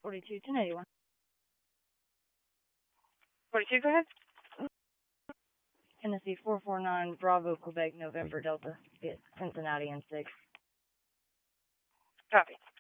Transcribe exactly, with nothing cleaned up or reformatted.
forty-two, ten eighty-one. forty-two, go ahead. Tennessee four four nine, Bravo, Quebec, November, Delta, Cincinnati, and six. Copy.